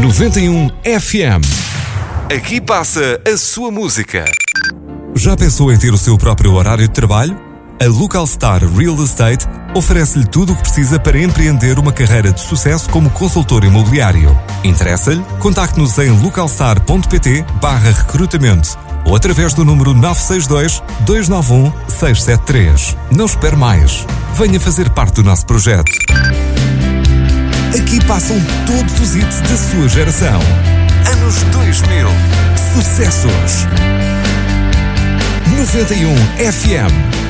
91 FM. Aqui passa a sua música. Já pensou em ter o seu próprio horário de trabalho? A Local Star Real Estate oferece-lhe tudo o que precisa para empreender uma carreira de sucesso como consultor imobiliário. Interessa-lhe? Contacte-nos em localstar.pt/recrutamento ou através do número 962-291-673. Não espere mais. Venha fazer parte do nosso projeto. Aqui passam todos os hits da sua geração. Anos 2000. Sucessos. 91 FM.